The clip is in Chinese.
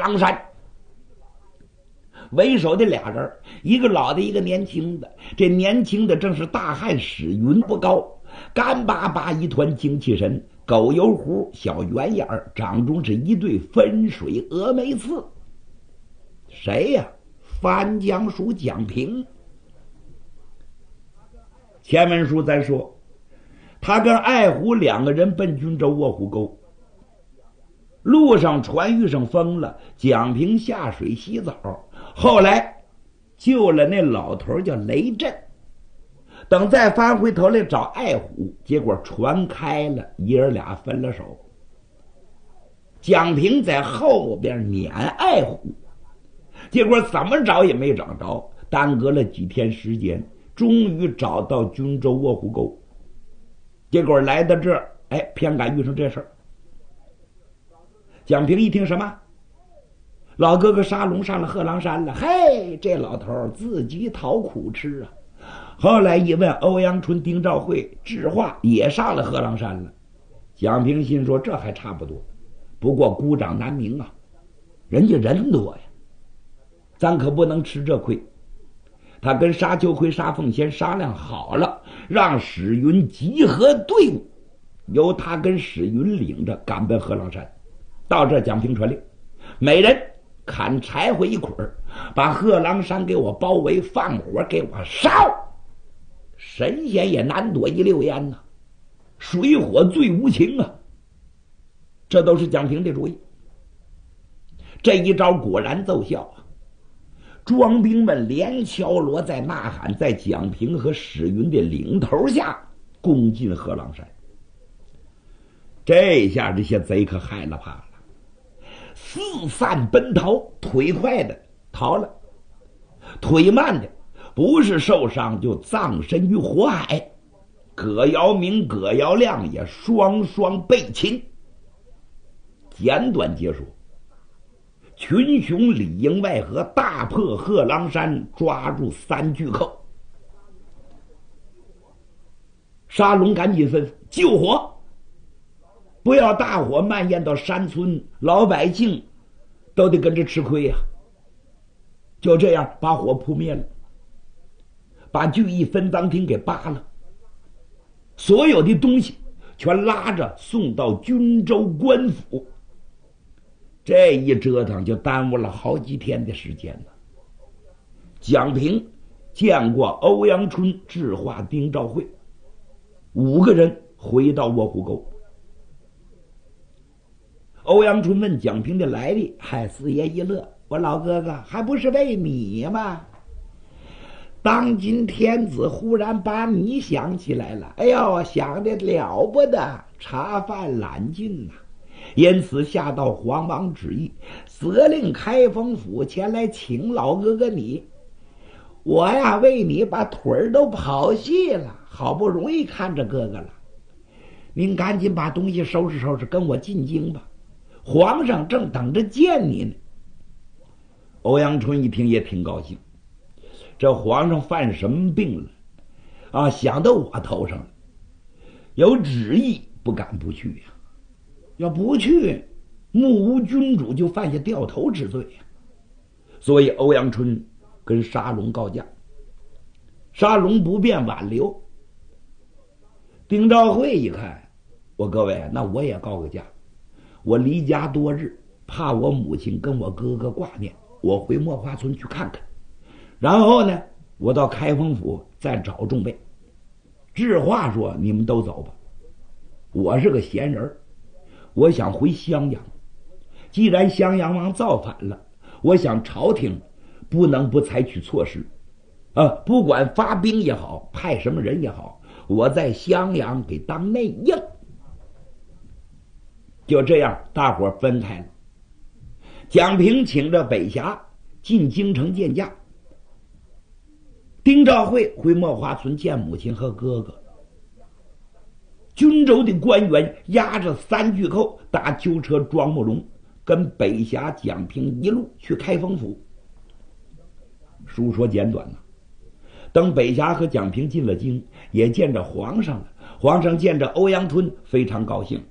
郎山。为首的俩人，一个老的，一个年轻的。这年轻的正是大汉史云，不高，干巴巴一团精气神，狗油胡，小圆眼儿，掌中是一对分水峨眉刺。谁呀？番将属蒋平。前文书再说，他跟爱虎两个人奔军州卧虎沟，路上船遇上风了，蒋平下水洗澡，后来救了那老头叫雷震。等再翻回头来找爱虎，结果船开了，爷儿俩分了手。蒋平在后边撵爱虎，结果怎么找也没找着，耽搁了几天时间，终于找到军州卧虎沟。结果来到这儿，偏赶遇上这事儿。蒋平一听什么？老哥哥沙龙上了贺郎山了，嘿，这老头自己讨苦吃啊！后来一问，欧阳春、丁兆会、智化也上了贺郎山了。蒋平心说这还差不多，不过孤掌难鸣啊，人家人多呀，咱可不能吃这亏。他跟沙秋奎、沙凤仙商量好了，让史云集合队伍，由他跟史云领着赶奔贺郎山。到这，蒋平传令，每人砍柴火一捆，把贺郎山给我包围，放火给我烧。神仙也难躲一溜烟呐，水火最无情啊！这都是蒋平的主意。这一招果然奏效啊！庄兵们连敲锣在呐喊，在蒋平和史云的领头下攻进贺郎山。这下这些贼可害了怕了，四散奔逃，腿快的逃了，腿慢的不是受伤就葬身于火海。葛尧明、葛尧亮也双双被擒。简短结束，群雄里应外合，大破贺郎山，抓住三巨寇。沙龙赶紧吩咐救火，不要大火蔓延到山村，老百姓都得跟着吃亏呀。就这样把火扑灭了，把聚义分赃厅给扒了，所有的东西全拉着送到军州官府。这一折腾就耽误了好几天的时间了。蒋平见过欧阳春、智化、丁兆会5个人回到卧虎沟。欧阳春问蒋平的来历，四爷一乐，我老哥哥还不是为你吗？当今天子忽然把你想起来了，哎呦，想得了不得，茶饭揽尽呐！因此下到皇王旨意，责令开封府前来请老哥哥你。我呀，为你把腿儿都跑细了，好不容易看着哥哥了，您赶紧把东西收拾收拾，跟我进京吧，皇上正等着见你呢。欧阳春一听也挺高兴，这皇上犯什么病了啊？想到我头上了，有旨意不敢不去呀，要不去，目无君主就犯下掉头之罪呀。所以欧阳春跟沙龙告假，沙龙不便挽留。丁兆会一看，我各位，那我也告个假，我离家多日，怕我母亲跟我哥哥挂念，我回墨花村去看看，然后呢，我到开封府再找众位。智化说，你们都走吧，我是个闲人，我想回襄阳。既然襄阳王造反了，我想朝廷不能不采取措施不管发兵也好，派什么人也好，我在襄阳给当内应。就这样大伙分开了。蒋平请着北侠进京城见驾，丁兆会回墨花村见母亲和哥哥。军州的官员押着三巨寇搭囚车庄慕容，跟北侠蒋平一路去开封府。书说简短了，等北侠和蒋平进了京，也见着皇上了。皇上见着欧阳春非常高兴，